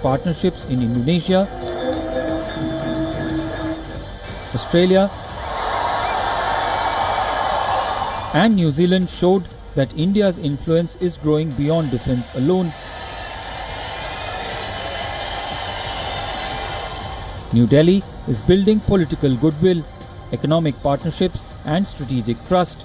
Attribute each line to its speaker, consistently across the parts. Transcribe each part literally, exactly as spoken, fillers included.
Speaker 1: partnerships in Indonesia, Australia, and New Zealand showed that India's influence is growing beyond defense alone. New Delhi is building political goodwill, economic partnerships, and strategic trust.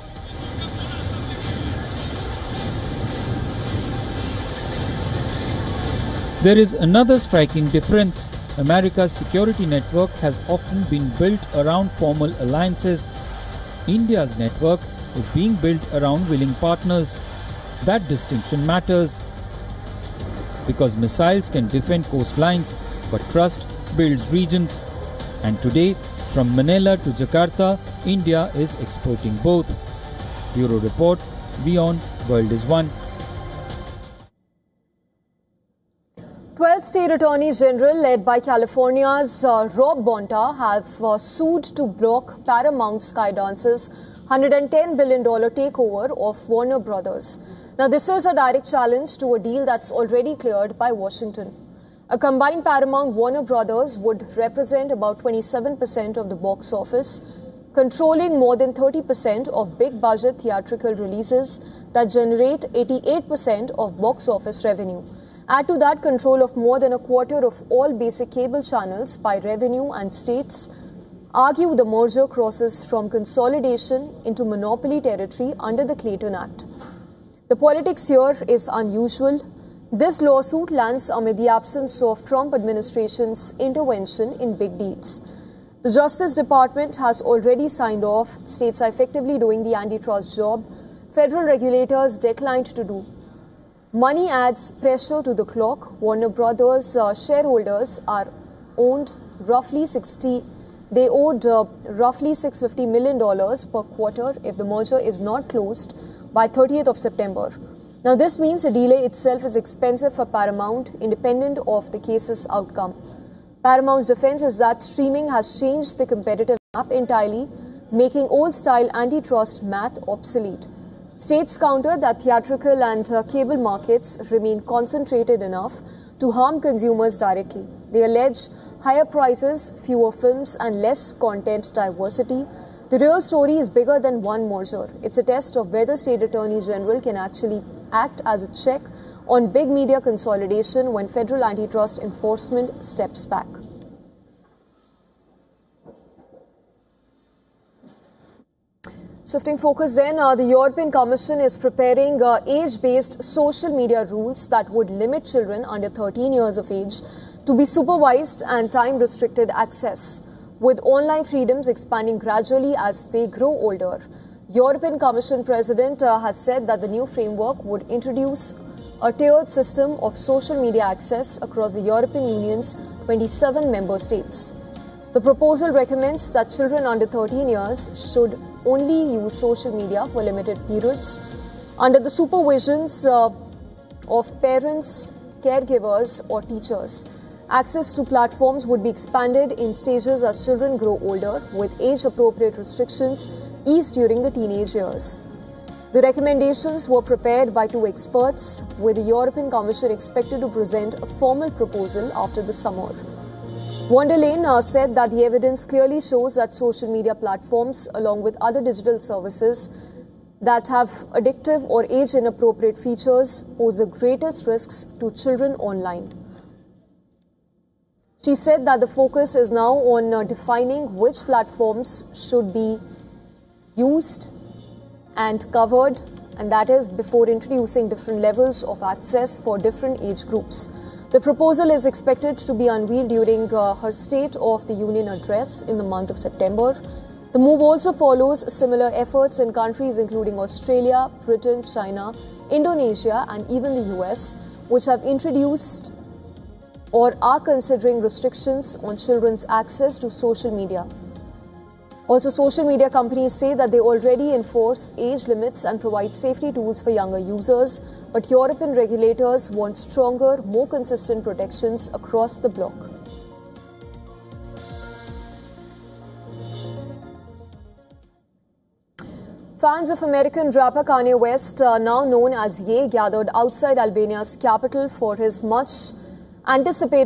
Speaker 1: There is another striking difference. America's security network has often been built around formal alliances. India's network is being built around willing partners. That distinction matters because missiles can defend coastlines, but trust builds regions. And today, from Manila to Jakarta, India is exporting both. Bureau Report, Beyond World is One.
Speaker 2: twelve state attorneys general led by California's uh, Rob Bonta have uh, sued to block Paramount Skydance's one hundred ten billion dollars takeover of Warner Brothers. Now, this is a direct challenge to a deal that's already cleared by Washington. A combined Paramount-Warner Brothers would represent about twenty-seven percent of the box office, controlling more than thirty percent of big-budget theatrical releases that generate eighty-eight percent of box office revenue. Add to that control of more than a quarter of all basic cable channels by revenue, and states argue the merger crosses from consolidation into monopoly territory under the Clayton Act. The politics here is unusual. This lawsuit lands amid the absence of Trump administration's intervention in big deals. The Justice Department has already signed off, states are effectively doing the antitrust job federal regulators declined to do. Money adds pressure to the clock. Warner Brothers uh, shareholders are owned roughly sixty. They owed uh, roughly six hundred fifty million dollars per quarter if the merger is not closed by thirtieth of September. Now, this means the delay itself is expensive for Paramount, independent of the case's outcome. Paramount's defense is that streaming has changed the competitive map entirely, making old-style antitrust math obsolete. States counter that theatrical and uh, cable markets remain concentrated enough to harm consumers directly. They allege higher prices, fewer films, and less content diversity. The real story is bigger than one merger. It's a test of whether State Attorney General can actually act as a check on big media consolidation when federal antitrust enforcement steps back. Shifting focus then, uh, the European Commission is preparing uh, age-based social media rules that would limit children under thirteen years of age to be supervised and time-restricted access, with online freedoms expanding gradually as they grow older. European Commission President uh, has said that the new framework would introduce a tiered system of social media access across the European Union's twenty-seven member states. The proposal recommends that children under thirteen years should only use social media for limited periods under the supervisions uh, of parents, caregivers, or teachers. Access to platforms would be expanded in stages as children grow older, with age-appropriate restrictions eased during the teenage years. The recommendations were prepared by two experts, with the European Commission expected to present a formal proposal after the summer. Von der Leyen uh, said that the evidence clearly shows that social media platforms, along with other digital services that have addictive or age-inappropriate features, pose the greatest risks to children online. She said that the focus is now on uh, defining which platforms should be used and covered, and that is before introducing different levels of access for different age groups. The proposal is expected to be unveiled during uh, her State of the Union address in the month of September. The move also follows similar efforts in countries including Australia, Britain, China, Indonesia, and even the U S, which have introduced or are considering restrictions on children's access to social media. Also, social media companies say that they already enforce age limits and provide safety tools for younger users, but European regulators want stronger, more consistent protections across the bloc. Fans of American rapper Kanye West, uh, now known as Ye, gathered outside Albania's capital for his much anticipated